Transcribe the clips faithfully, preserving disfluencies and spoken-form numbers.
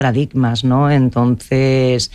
paradigmas, ¿no? Entonces,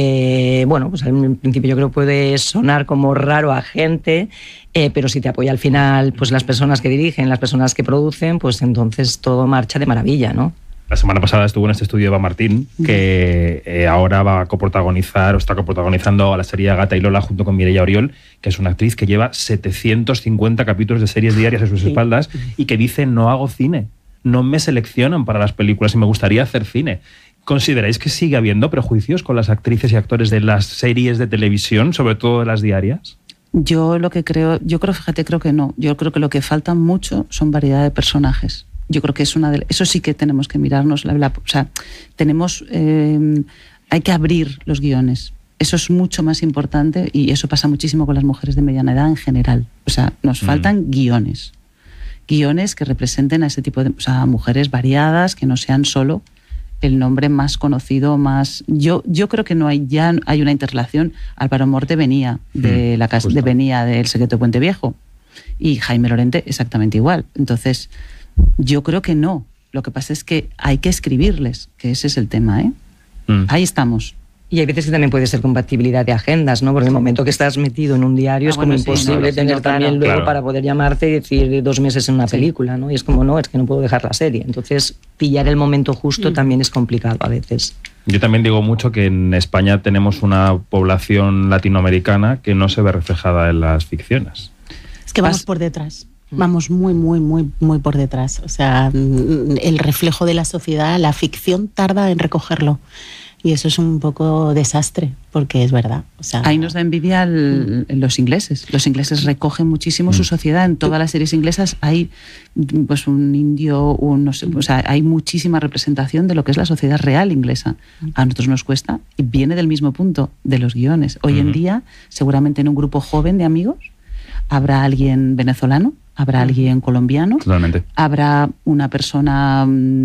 eh, bueno, pues al principio yo creo que puede sonar como raro a gente, eh, pero si te apoya al final, pues las personas que dirigen, las personas que producen, pues entonces todo marcha de maravilla, ¿no? La semana pasada estuvo en este estudio Eva Martín, que eh, ahora va a coprotagonizar o está coprotagonizando a la serie Gata y Lola junto con Mireia Oriol, que es una actriz que lleva setecientos cincuenta capítulos de series diarias a sus sí. espaldas y que dice: no hago cine, no me seleccionan para las películas y me gustaría hacer cine. ¿Consideráis que sigue habiendo prejuicios con las actrices y actores de las series de televisión, sobre todo de las diarias? Yo lo que creo, yo creo, fíjate, creo que no. Yo creo que lo que falta mucho son variedad de personajes. Yo creo que es una de, eso sí que tenemos que mirarnos. La, la, o sea, tenemos, eh, hay que abrir los guiones. Eso es mucho más importante y eso pasa muchísimo con las mujeres de mediana edad en general. O sea, nos faltan mm. guiones. Guiones que representen a ese tipo de, o sea, mujeres variadas, que no sean solo el nombre más conocido, más... Yo, yo creo que no hay ya hay una interrelación. Álvaro Morte venía de la casa, de venía del Secreto de Puente Viejo y Jaime Lorente exactamente igual. Entonces, yo creo que no. Lo que pasa es que hay que escribirles, que ese es el tema, ¿eh? Mm. Ahí estamos. Y hay veces que también puede ser compatibilidad de agendas, ¿no? Porque en el momento que estás metido en un diario ah, es como bueno, imposible sí, no, tener no, también claro, luego claro. para poder llamarte y decir dos meses en una sí. película, ¿no? Y es como, no, es que no puedo dejar la serie. Entonces, pillar el momento justo mm. también es complicado a veces. Yo también digo mucho que en España tenemos una población latinoamericana que no se ve reflejada en las ficciones. Es que vamos por detrás. Vamos muy, muy, muy, muy por detrás. O sea, el reflejo de la sociedad, la ficción tarda en recogerlo. Y eso es un poco desastre, porque es verdad. O sea, ahí nos da envidia el, mm. los ingleses. Los ingleses recogen muchísimo mm. su sociedad. En todas las series inglesas hay pues un indio, un, no sé, o sea, hay muchísima representación de lo que es la sociedad real inglesa. A nosotros nos cuesta y viene del mismo punto, de los guiones. Hoy mm. en día, seguramente en un grupo joven de amigos, habrá alguien venezolano, habrá alguien colombiano, totalmente. Habrá una persona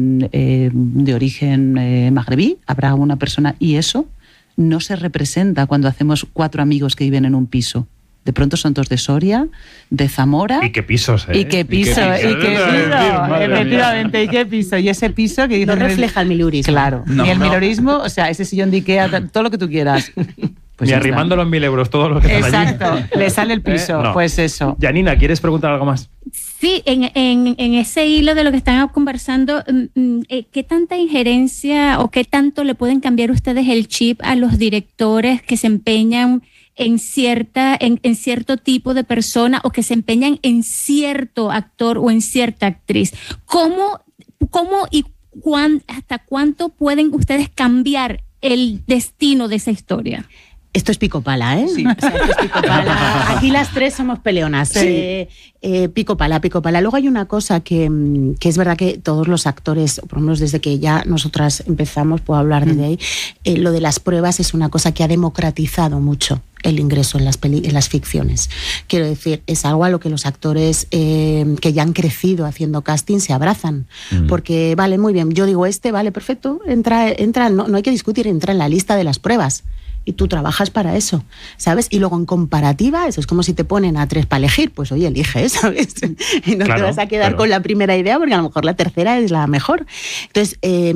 eh, de origen eh, magrebí, habrá una persona... Y eso no se representa cuando hacemos cuatro amigos que viven en un piso. De pronto son todos de Soria, de Zamora... ¿Y qué pisos, eh? ¿Y qué piso? ¿Y qué piso? ¿Y qué piso? Efectivamente, ¿y qué piso? Y ese piso que... No refleja el milurismo. Claro, no, ni el no. milurismo, o sea, ese sillón de Ikea, todo lo que tú quieras... Pues ni arrimándolo en mil euros, todo lo que está allí. Exacto, le sale el piso, ¿Eh? no. Pues eso. Janina, ¿quieres preguntar algo más? Sí, en, en, en ese hilo de lo que están conversando, ¿qué tanta injerencia o qué tanto le pueden cambiar ustedes el chip a los directores que se empeñan en, cierta, en, en cierto tipo de persona o que se empeñan en cierto actor o en cierta actriz? ¿Cómo, cómo y cuán, hasta cuánto pueden ustedes cambiar el destino de esa historia? Esto es pico pala, ¿eh? Sí. O sea, esto es pico pala. Aquí las tres somos peleonas. Sí. Eh, eh, pico pala, pico pala. Luego hay una cosa que, que es verdad que todos los actores, por lo menos desde que ya nosotras empezamos, puedo hablar desde ahí, eh, lo de las pruebas es una cosa que ha democratizado mucho el ingreso en las, peli en las ficciones. Quiero decir, es algo a lo que los actores eh, que ya han crecido haciendo casting se abrazan. Mm. Porque, vale, muy bien, yo digo este, vale, perfecto, entra, entra no, no hay que discutir, entra en la lista de las pruebas. Y tú trabajas para eso, ¿sabes? Y luego en comparativa, eso es como si te ponen a tres para elegir, pues oye, elige, ¿sabes? Y no claro, te vas a quedar claro. con la primera idea porque a lo mejor la tercera es la mejor. Entonces, eh,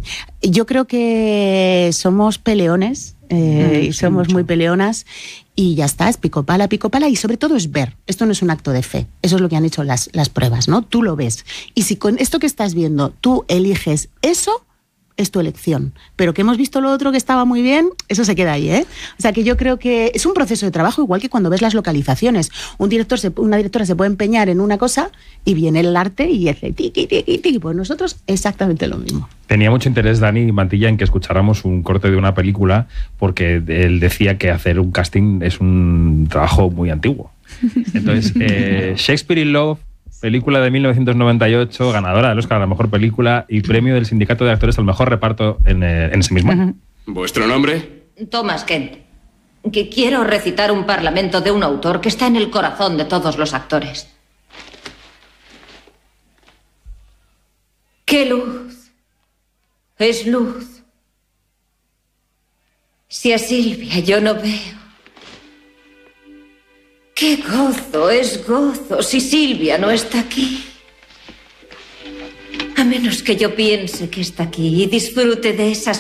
yo creo que somos peleones, eh, y somos mucho. muy peleonas y ya está, es pico pala, pico pala y sobre todo es ver. Esto no es un acto de fe, eso es lo que han hecho las, las pruebas, ¿no? Tú lo ves. Y si con esto que estás viendo tú eliges eso, es tu elección. Pero que hemos visto lo otro que estaba muy bien, eso se queda ahí, ¿eh? O sea, que yo creo que es un proceso de trabajo igual que cuando ves las localizaciones. Un director, se, una directora se puede empeñar en una cosa y viene el arte y dice tiqui, tiqui, tiqui. Pues nosotros exactamente lo mismo. Tenía mucho interés Dani Mantilla en que escucháramos un corte de una película porque él decía que hacer un casting es un trabajo muy antiguo. Entonces, eh, Shakespeare in Love, película de mil novecientos noventa y ocho, ganadora del Oscar a la mejor película y premio del Sindicato de Actores al mejor reparto en, eh, en ese mismo año. ¿Vuestro nombre? Thomas Kent. Que quiero recitar un parlamento de un autor que está en el corazón de todos los actores. ¡Qué luz! Es luz. Si a Silvia yo no veo. ¡Qué gozo, es gozo, si Silvia no está aquí! A menos que yo piense que está aquí y disfrute de esas